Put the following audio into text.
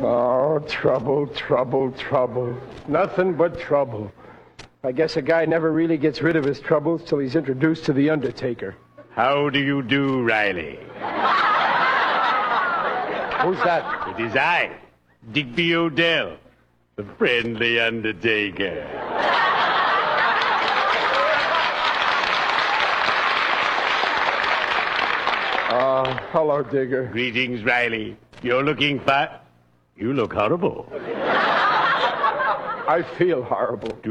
Oh, trouble, trouble, trouble. Nothing but trouble. I guess a guy never really gets rid of his troubles till he's introduced to the Undertaker. How do you do, Riley? Who's that? It is I, Digby O'Dell, the friendly Undertaker. Hello, Digger. Greetings, Riley. You're looking fat. You look horrible. I feel horrible.